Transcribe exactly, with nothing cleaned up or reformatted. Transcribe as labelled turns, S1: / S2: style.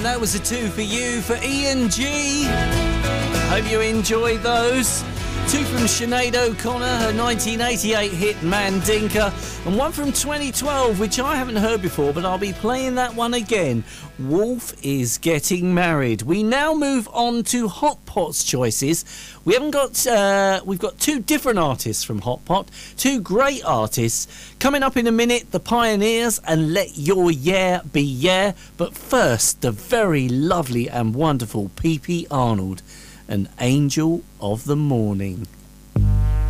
S1: And that was a two for you for Ian G. Hope you enjoyed those. Two from Sinead O'Connor, her nineteen eighty-eight hit Mandinka, and one from twenty twelve, which I haven't heard before, but I'll be playing that one again. Wolf is Getting Married. We now move on to Hot Pot's choices. We haven't got, uh, we've got two different artists from Hot Pot, two great artists. Coming up in a minute, the Pioneers and Let Your Yeah Be Yeah. But first, the very lovely and wonderful P P Arnold, An Angel of the Morning.